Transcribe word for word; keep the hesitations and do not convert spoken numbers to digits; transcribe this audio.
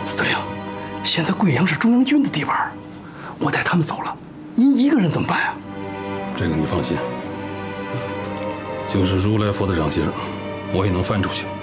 司令，现在贵阳是中央军的地盘，我带他们走了，您一个人怎么办啊？ 这个你放心，就是如来佛的掌心，我也能翻出去。